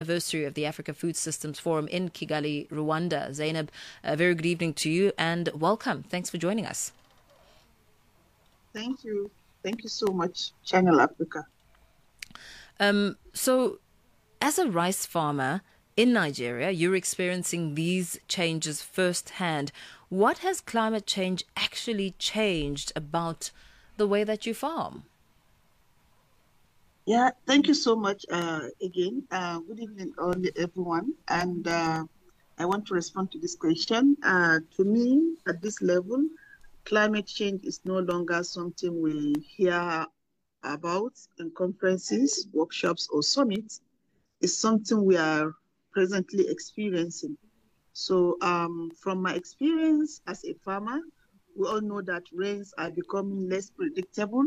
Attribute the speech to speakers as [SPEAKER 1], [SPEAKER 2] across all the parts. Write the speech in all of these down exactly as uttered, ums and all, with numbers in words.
[SPEAKER 1] anniversary of the Africa Food Systems Forum in Kigali, Rwanda. Zainab, a very good evening to you and welcome. Thanks for joining us.
[SPEAKER 2] Thank you. Thank you so much, Channel Africa.
[SPEAKER 1] Um, so, as a rice farmer in Nigeria, you're experiencing these changes firsthand. What has climate change actually changed about the way that you farm?
[SPEAKER 2] Yeah, thank you so much uh, again. Uh, good evening, all everyone. And uh, I want to respond to this question. Uh, to me, at this level, climate change is no longer something we hear about in conferences, workshops, or summits. It's something we are presently experiencing. So um, from my experience as a farmer, we all know that rains are becoming less predictable.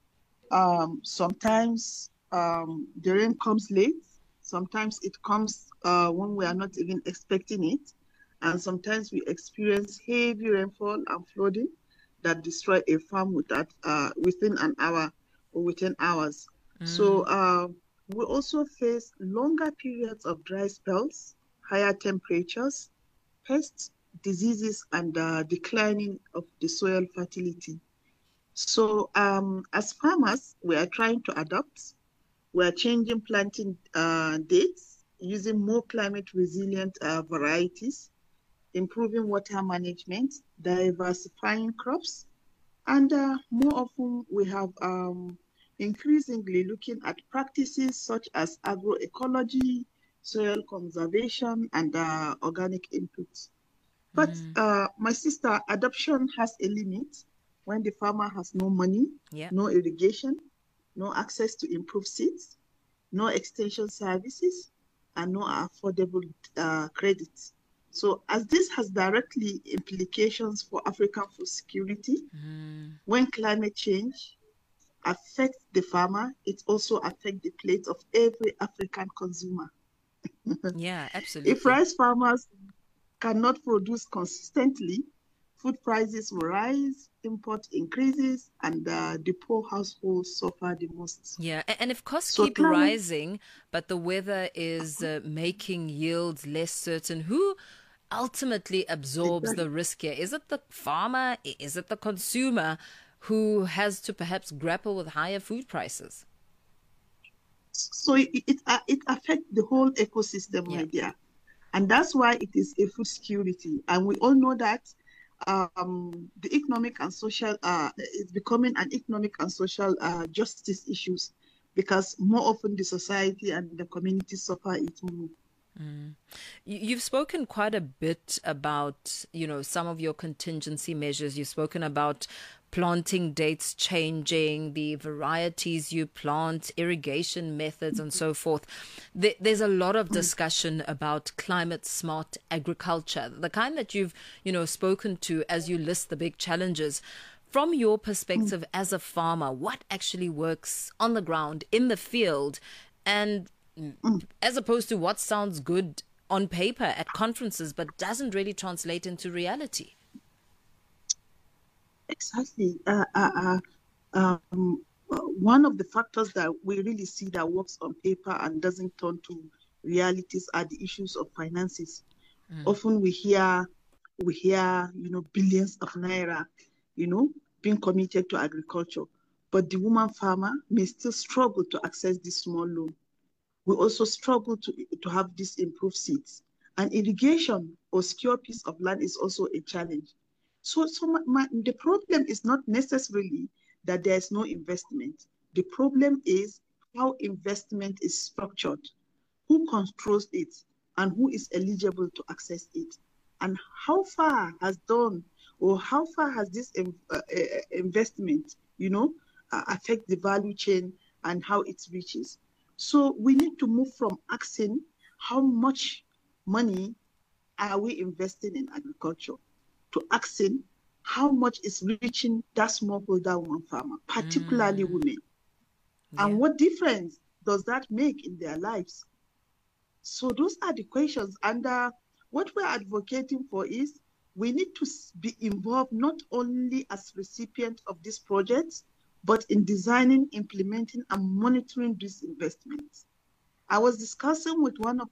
[SPEAKER 2] Um, sometimes um, the rain comes late. Sometimes it comes uh, when we are not even expecting it. And sometimes we experience heavy rainfall and flooding that destroy a farm without, uh, within an hour or within hours. Mm. So uh, we also face longer periods of dry spells, higher temperatures, pests, diseases, and uh, declining of the soil fertility. So um, as farmers, we are trying to adapt. We are changing planting uh, dates, using more climate resilient uh, varieties, improving water management, diversifying crops, and uh, more often we have um, increasingly looking at practices such as agroecology, soil conservation, and uh, organic inputs. But
[SPEAKER 1] Mm.
[SPEAKER 2] uh, my sister, adoption has a limit when the farmer has no money,
[SPEAKER 1] Yeah.
[SPEAKER 2] no irrigation, no access to improved seeds, no extension services, and no affordable uh, credit. So as this has directly implications for African food security,
[SPEAKER 1] Mm.
[SPEAKER 2] when climate change affects the farmer, it also affects the plate of every African consumer.
[SPEAKER 1] Yeah,
[SPEAKER 2] If
[SPEAKER 1] absolutely.
[SPEAKER 2] rice farmers cannot produce consistently, food prices will rise, import increases, and uh, the poor households suffer the most.
[SPEAKER 1] Yeah, a- and if costs
[SPEAKER 2] So
[SPEAKER 1] keep
[SPEAKER 2] climate,
[SPEAKER 1] rising, but the weather is uh, making yields less certain, who ultimately absorbs
[SPEAKER 2] exactly.
[SPEAKER 1] the risk here? Is it the farmer? I- Is it the consumer who has to perhaps grapple with higher food prices?
[SPEAKER 2] So it, it, uh, it affects the whole ecosystem,
[SPEAKER 1] Yeah.
[SPEAKER 2] my dear. And that's why it is a food security. And we all know that um, the economic and social, uh, is becoming an economic and social uh, justice issues because more often the society and the community suffer it more.
[SPEAKER 1] Mm. You- You've spoken quite a bit about, you know, some of your contingency measures. You've spoken about planting dates changing, the varieties you plant, irrigation methods, and so forth. There, there's a lot of discussion about climate smart agriculture, the kind that you've, you know, spoken to as you list the big challenges. From your perspective as a farmer, what actually works on the ground, in the field, and as opposed to what sounds good on paper at conferences but doesn't really translate into reality?
[SPEAKER 2] Exactly. Uh, uh, uh, um, uh, one of the factors that we really see that works on paper and doesn't turn to realities are the issues of finances.
[SPEAKER 1] Mm.
[SPEAKER 2] Often we hear, we hear, you know, billions of naira, you know, being committed to agriculture, but the woman farmer may still struggle to access this small loan. We also struggle to, to have these improved seeds. And irrigation or secure piece of land is also a challenge. So, so my, my, the problem is not necessarily that there is no investment. The problem is how investment is structured, who controls it, and who is eligible to access it, and how far has done or how far has this uh, uh, investment, you know, uh, affect the value chain and how it reaches. So we need to move from asking how much money are we investing in agriculture to asking how much is reaching that smallholder woman farmer, particularly
[SPEAKER 1] Mm.
[SPEAKER 2] women,
[SPEAKER 1] Yeah.
[SPEAKER 2] and what difference does that make in their lives? So those are the questions. And uh, what we're advocating for is we need to be involved not only as recipients of these projects, but in designing, implementing, and monitoring these investments. I was discussing with one of